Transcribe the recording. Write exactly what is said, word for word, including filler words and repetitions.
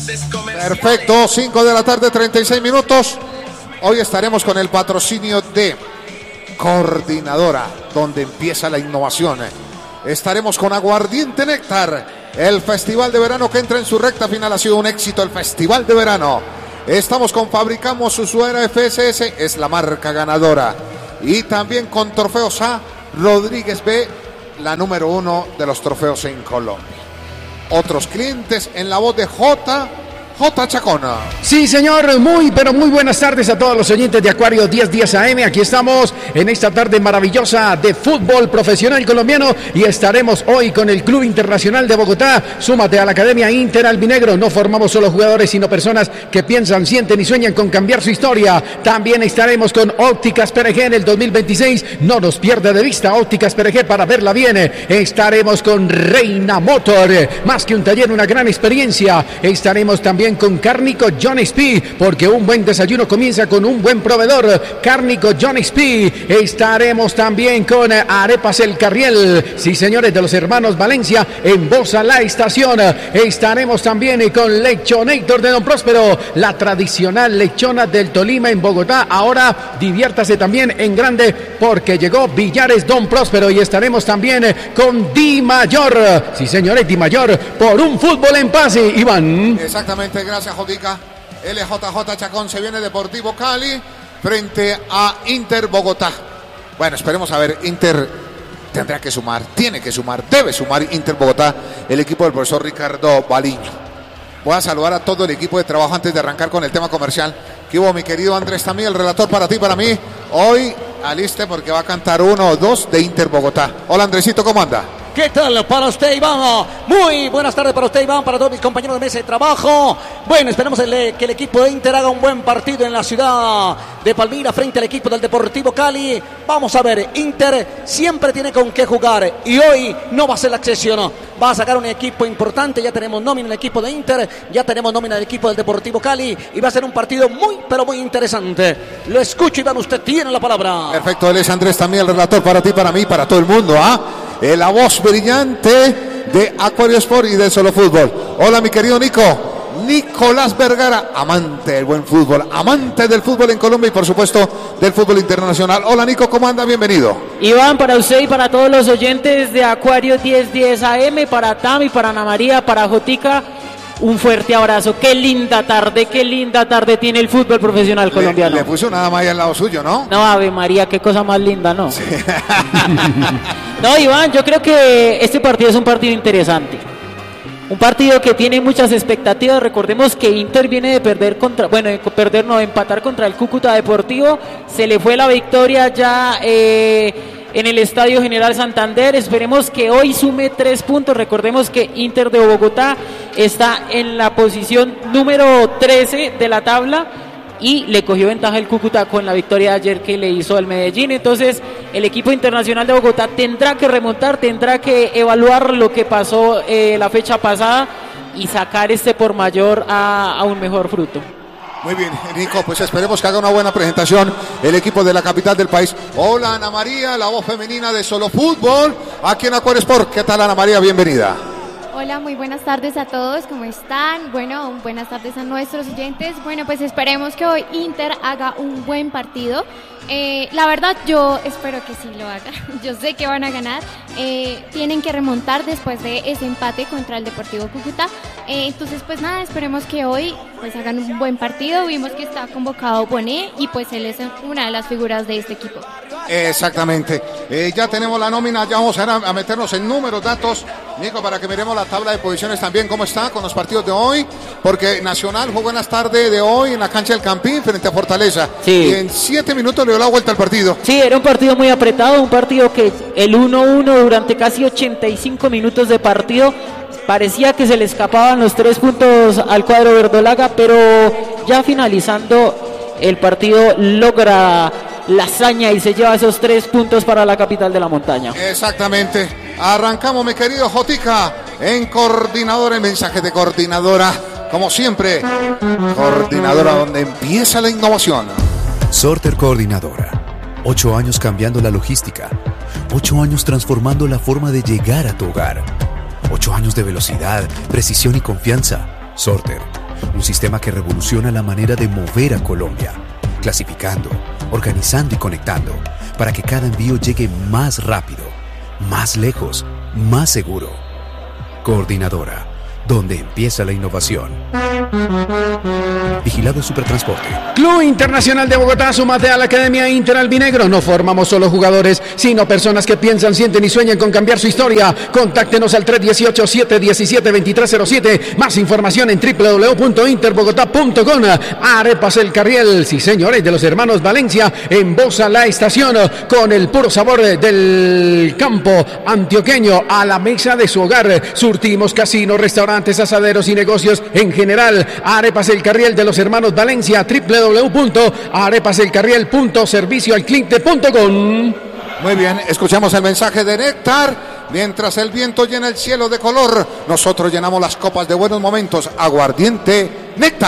Perfecto, cinco de la tarde, treinta y seis minutos. Hoy estaremos con el patrocinio de Coordinadora, donde empieza la innovación. Estaremos con Aguardiente Néctar, el festival de verano que entra en su recta final. Ha sido un éxito el festival de verano. Estamos con Fabricamos Usuera F S S, es la marca ganadora. Y también con Trofeos A, Rodríguez B, la número uno de los trofeos en Colombia. Otros clientes en la voz de J. J. Chacona. Sí, señor, muy, pero muy buenas tardes a todos los oyentes de Acuario diez diez A M. Aquí estamos en esta tarde maravillosa de fútbol profesional colombiano y estaremos hoy con el Club Internacional de Bogotá. Súmate a la Academia Inter Albinegro. No formamos solo jugadores, sino personas que piensan, sienten y sueñan con cambiar su historia. También estaremos con Ópticas P R G en el dos mil veintiséis. No nos pierda de vista Ópticas P R G para verla bien. Estaremos con Reina Motor. Más que un taller, una gran experiencia. Estaremos también con Cárnico John X P, porque un buen desayuno comienza con un buen proveedor. Cárnico John X P. Estaremos también con Arepas El Carriel, sí señores, de los hermanos Valencia, en Bosa La Estación. Estaremos también con Lechonator de Don Próspero, la tradicional lechona del Tolima en Bogotá. Ahora diviértase también en grande porque llegó Villares Don Próspero. Y estaremos también con Di Mayor, sí señores, Di Mayor, por un fútbol en paz. Iván. Exactamente. Gracias, Jotica. L J J Chacón, se viene Deportivo Cali frente a Inter Bogotá. Bueno, esperemos a ver. Inter tendrá que sumar, tiene que sumar, debe sumar Inter Bogotá, el equipo del profesor Ricardo Baliño. Voy a saludar a todo el equipo de trabajo antes de arrancar con el tema comercial. ¿Qué hubo, mi querido Andrés Tamí, el relator para ti, para mí? Hoy aliste porque va a cantar uno o dos de Inter Bogotá. Hola, Andresito, ¿cómo anda? ¿Qué tal para usted, Iván? Muy buenas tardes para usted, Iván, para todos mis compañeros de mesa de trabajo. Bueno, esperemos el, que el equipo de Inter haga un buen partido en la ciudad de Palmira frente al equipo del Deportivo Cali. Vamos a ver, Inter siempre tiene con qué jugar y hoy no va a ser la excepción. Va a sacar un equipo importante, ya tenemos nómina en el equipo de Inter, ya tenemos nómina del equipo del Deportivo Cali y va a ser un partido muy, pero muy interesante. Lo escucho, Iván, usted tiene la palabra. Perfecto, él es Andrés también, el relator para ti, para mí, para todo el mundo, ¿ah? ¿eh? La voz brillante de Acuario Sport y de Solo Fútbol. Hola, mi querido Nico. Nicolás Vergara, amante del buen fútbol, amante del fútbol en Colombia y por supuesto del fútbol internacional. Hola, Nico, ¿cómo anda? Bienvenido. Iván, para usted y para todos los oyentes de Acuario diez diez A M, para Tami, para Ana María, para Jotica, un fuerte abrazo. Qué linda tarde, qué linda tarde tiene el fútbol profesional colombiano. Le, le puso nada más ahí al lado suyo, ¿no? No, Ave María, qué cosa más linda, ¿no? Sí. No, Iván, yo creo que este partido es un partido interesante. Un partido que tiene muchas expectativas. Recordemos que Inter viene de perder contra, bueno, de perder no, de empatar contra el Cúcuta Deportivo. Se le fue la victoria ya eh, en el Estadio General Santander. Esperemos que hoy sume tres puntos. Recordemos que Inter de Bogotá está en la posición número trece de la tabla y le cogió ventaja el Cúcuta con la victoria de ayer que le hizo al Medellín. Entonces el equipo internacional de Bogotá tendrá que remontar, tendrá que evaluar lo que pasó eh, la fecha pasada y sacar este por mayor a, a un mejor fruto. Muy bien, Nico, pues esperemos que haga una buena presentación el equipo de la capital del país. Hola, Ana María, la voz femenina de Solo Fútbol, aquí en Acuario Sport. ¿Qué tal, Ana María? Bienvenida. Hola, muy buenas tardes a todos, ¿cómo están? Bueno, buenas tardes a nuestros oyentes. Bueno, pues esperemos que hoy Inter haga un buen partido. Eh, la verdad, yo espero que sí lo haga. Yo sé que van a ganar. Eh, tienen que remontar después de ese empate contra el Deportivo Cúcuta. Eh, entonces, pues nada, esperemos que hoy pues hagan un buen partido. Vimos que está convocado Bonet y pues él es una de las figuras de este equipo. Exactamente. Eh, ya tenemos la nómina, ya vamos a, a meternos en números, datos, Nico, para que miremos la tabla de posiciones también, cómo está con los partidos de hoy, porque Nacional jugó en las tardes de hoy en la cancha del Campín frente a Fortaleza. Sí. Y en siete minutos le dio la vuelta al partido. Sí, era un partido muy apretado, un partido que el uno uno durante casi ochenta y cinco minutos de partido parecía que se le escapaban los tres puntos al cuadro verdolaga, pero ya finalizando el partido logra la hazaña y se lleva esos tres puntos para la capital de la montaña. Exactamente. Arrancamos, mi querido Jotica, en Coordinadora, el mensaje de Coordinadora, como siempre, Coordinadora, donde empieza la innovación. Sorter Coordinadora, ocho años cambiando la logística, ocho años transformando la forma de llegar a tu hogar, ocho años de velocidad, precisión y confianza. Sorter, Un sistema que revoluciona la manera de mover a Colombia, clasificando, organizando y conectando, para que cada envío llegue más rápido, más lejos, más seguro. Coordinadora, donde empieza la innovación. Vigilado Supertransporte. Club Internacional de Bogotá, súmate a la Academia Inter Albinegro. No formamos solo jugadores, sino personas que piensan, sienten y sueñan con cambiar su historia. Contáctenos al tres uno ocho, siete uno siete, dos tres cero siete. Más información en doble u doble u doble u punto interbogotá punto com. Arepas El Carriel, sí señores, de los hermanos Valencia, en Bosa la estación, con el puro sabor del campo antioqueño a la mesa de su hogar. Surtimos casinos, restaurantes, asaderos y negocios en general. Arepas El Carriel de los hermanos Valencia, doble u doble u doble u punto arepas el carriel punto servicio al cliente punto com. Muy bien, escuchamos el mensaje de Néctar. Mientras el viento llena el cielo de color, nosotros llenamos las copas de buenos momentos. Aguardiente Néctar.